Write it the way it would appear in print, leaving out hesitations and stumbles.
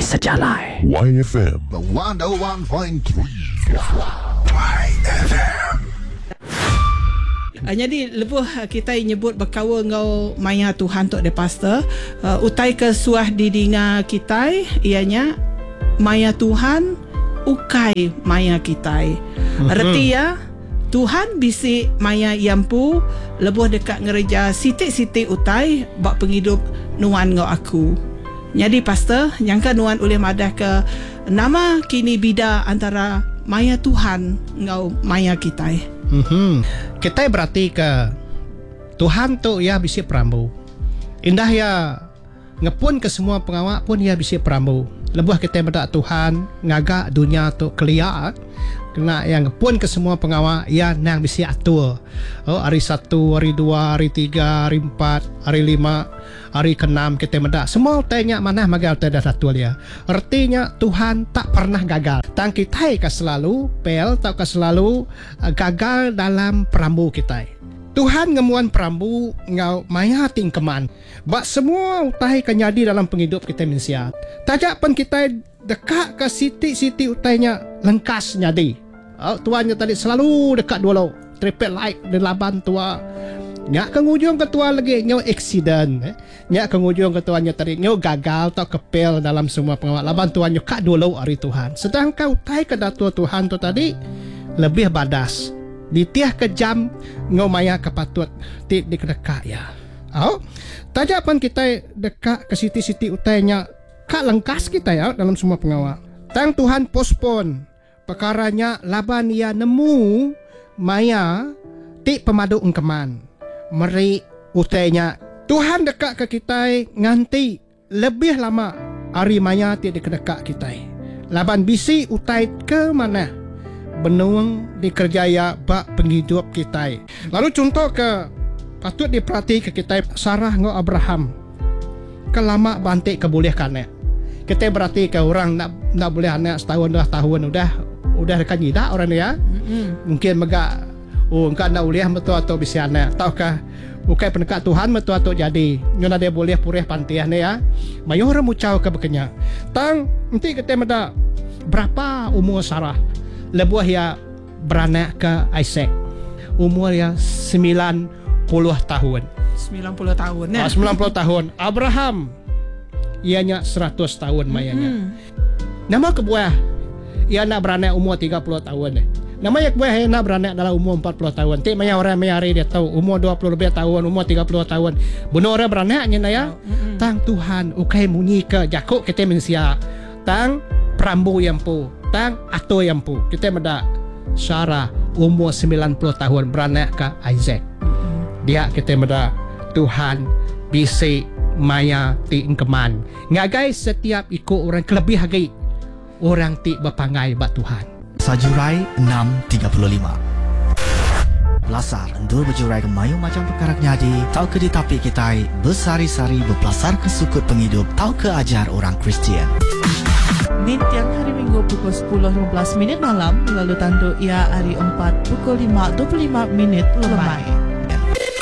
sejalai. YFM 101.3. YFM. Jadi lebuh kita nyebut berkawa ngau maya Tuhan tok de pastor. Utai ke suah didinga kita ianya maya Tuhan ukai maya kita. Arti ya Tuhan bisi maya yampu lebuh dekat ngereja siti-siti utai bak penghidup nuan ngau aku. Jadi pastor nyangka nuan oleh madah ke nama kini bida antara maya Tuhan ngau maya kita. Kita berarti ke Tuhan tu ya bisi perambu. Indah ya ngepun ke semua pengawak pun ya bisi perambu. Lebuh kita berdak Tuhan ngagak dunia tu kelia. Kena yang ngepun ke semua pengawak ya nang bisi atur. Hari 1, hari 2, hari 3, hari 4, hari 5, hari ke-6 kita berdak. Semua tanya mana magal tada satu dia. Artinya Tuhan tak pernah gagal. Tang kita ke selalu pel tak ke selalu gagal dalam perambu kita. Tuhan ngemuan perambu ngau maya tingkeman. Bak semua utai kenyadi dalam penghidup kita manusia. Tajak pun kita dekat ke siti-siti utainya lengkas nyadi. Tuannya tadi selalu dekat dulu. Traffic light di laban tua. Nyak kengujung ketua lagi nyaw accident. Nyak kengujung ketuanya tadi nyaw gagal atau kepel dalam semua pengawal. Laban tuannya kak dulu hari Tuhan. Sedangkan utai ke datua Tuhan tu tadi lebih badas. Ditiah kejam ngau maya kepatut ti dekat ya. Tajapan kita dekat ke siti-siti utainya kak lengkas kita ya dalam semua pengawal. Tang Tuhan postpone perkaranya laban ia nemu maya ti pemadu engkeman. Meri utainya Tuhan dekat ke kita nganti lebih lama hari maya ti dekat kita. Laban bisi utai ke mana? Benuang dikerjaya bak penghidup kita. Lalu contoh ke patut diperhati ke kita Sarah ngau Abraham. Kelama bantik kebolehkannya. Kita berarti ke orang nak boleh anak setahun 2 tahun udah dekat nyidak orang ya. Mungkin megak engkau nak boleh betul atau bisa anak. Tahukah bukai pendekat Tuhan betul atau jadi. Nyona dia boleh purih pantian ya. Mayor mucau ke bekenya. Tang nanti kita meda berapa umur Sarah? Lebuah ya beranak ke Isaac. Umur ya 90 tahun. 90 tahun ya. 90 tahun. Abraham ianya 100 tahun mayanya. Nama kebuah ia nak beranak umur 30 tahun. Nama yang kebuah ia nak beranak dalam umur 40 tahun. Tik maya orang mayari dia tahu umur 20 lebih tahun, umur 30 tahun. Benar orang beranaknya na ya. Tang Tuhan ukai munyi ke jakuk kita manusia. Tang perambu yang pu. Tang atau yang pu. Kita meda Sarah umur 90 tahun beranak ke Isaac. Dia kita meda Tuhan bisi maya ti engkeman. Ngagai setiap ikut orang kelebih hagi orang ti berpangai bat Tuhan. Sajurai 6.35. Belasar endur berjurai ke mayu macam perkara nyadi. Tau ke di tapi kita bersari-sari berpelasar ke sukut penghidup. Tau ke ajar orang Kristian. Min tiang hari Minggu pukul 10.15 malam lalu tanduk ia hari 4 pukul 5.25 lemai.